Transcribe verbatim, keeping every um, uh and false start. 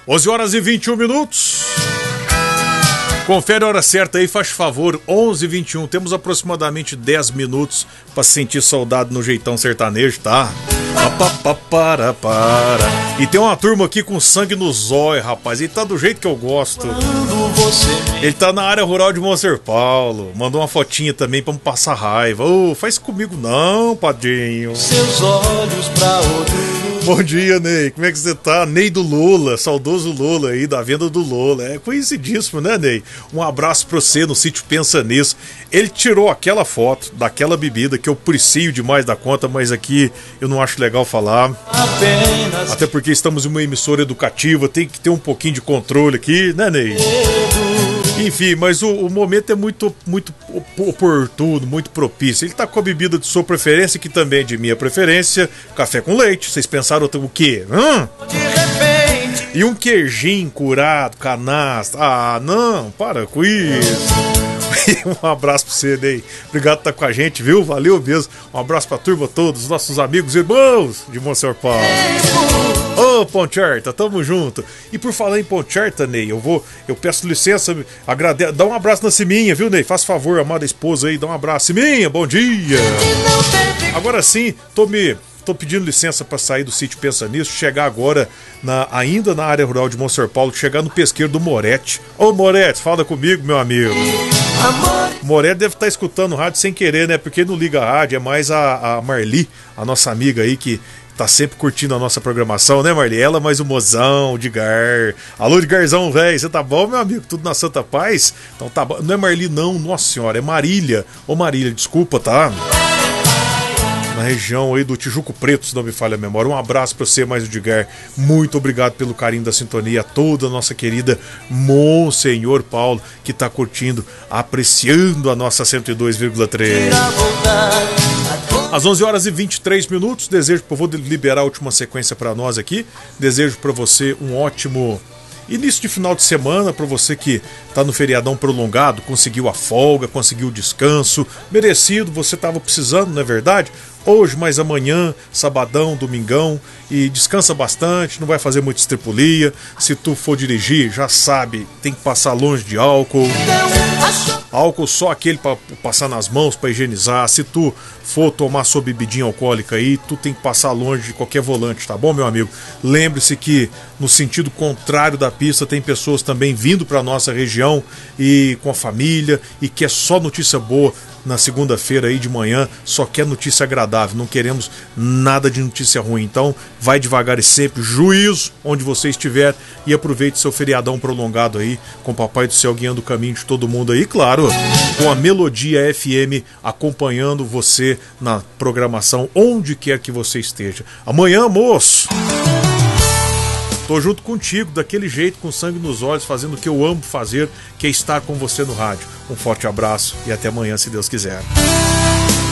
onze horas e vinte e um minutos. Confere a hora certa aí, faz favor, onze e vinte e um. Temos aproximadamente dez minutos pra sentir saudade no jeitão sertanejo, tá? Para, para. E tem uma turma aqui com sangue no zóio, rapaz. Ele tá do jeito que eu gosto. Ele tá na área rural de Monsenhor Paulo. Mandou uma fotinha também pra me passar raiva. Ô, oh, faz comigo não, padrinho. Seus olhos pra outro. Bom dia, Ney. Como é que você tá? Ney do Lula, saudoso Lula aí, da venda do Lula. É conhecidíssimo, né, Ney? Um abraço pra você no sítio Pensa Nisso. Ele tirou aquela foto daquela bebida que eu precio demais da conta, mas aqui eu não acho legal falar. Apenas. Até porque estamos em uma emissora educativa, tem que ter um pouquinho de controle aqui, né, Ney? Enfim, mas o, o momento é muito, muito oportuno, muito propício. Ele tá com a bebida de sua preferência, que também é de minha preferência, café com leite. Vocês pensaram o quê? Hum? E um queijinho curado, canastra. Ah, não, para com isso. Um abraço pra você, Ney. Obrigado por estar com a gente, viu? Valeu mesmo. Um abraço pra turma todos, nossos amigos e irmãos de Monsenhor Paulo. Ô, oh, Poncherta, tamo junto. E por falar em Poncherta, Ney, eu vou, eu peço licença, agrade... dá um abraço na Siminha, viu, Ney? Faz favor, amada esposa aí, dá um abraço. Siminha, bom dia. Agora sim, tô me... Tô pedindo licença para sair do sítio Pensa Nisso, chegar agora na, ainda na área rural de Monsenhor Paulo, chegar no pesqueiro do Moretti. Ô Moretti, fala comigo, meu amigo. O Moretti deve estar escutando o rádio sem querer, né? Porque não liga a rádio, é mais a, a Marli, a nossa amiga aí que tá sempre curtindo a nossa programação, né, Marli? Ela mais o mozão, o Edgar. Alô, Edgarzão, velho, você tá bom, meu amigo? Tudo na Santa Paz? Então tá bom. Não é Marli não, nossa senhora, é Marília. Ô Marília, desculpa, tá? Na região aí do Tijuco Preto, se não me falha a memória. Um abraço para você, mais o Edgar. Muito obrigado pelo carinho da sintonia. A toda a nossa querida Monsenhor Paulo, que está curtindo, apreciando a nossa cento e dois vírgula três. Às onze horas e vinte e três minutos, desejo, eu vou liberar a última sequência para nós aqui. Desejo para você um ótimo início de final de semana, para você que tá no feriadão prolongado, conseguiu a folga, conseguiu o descanso merecido, você tava precisando, não é verdade? Hoje, mais amanhã, sabadão, domingão, e descansa bastante, não vai fazer muita estripulia. Se tu for dirigir, já sabe, tem que passar longe de álcool. Álcool só aquele para passar nas mãos, para higienizar. Se tu for tomar sua bebidinha alcoólica aí, tu tem que passar longe de qualquer volante, tá bom, meu amigo? Lembre-se que no sentido contrário da pista tem pessoas também vindo para nossa região e com a família, e que é só notícia boa na segunda-feira aí de manhã, só quer notícia agradável, não queremos nada de notícia ruim. Então vai devagar e sempre, juízo onde você estiver, e aproveite seu feriadão prolongado aí, com o Papai do Céu guiando o caminho de todo mundo aí, claro, com a Melodia F M acompanhando você na programação onde quer que você esteja. Amanhã, moço, tô junto contigo, daquele jeito, com sangue nos olhos, fazendo o que eu amo fazer, que é estar com você no rádio. Um forte abraço e até amanhã, se Deus quiser.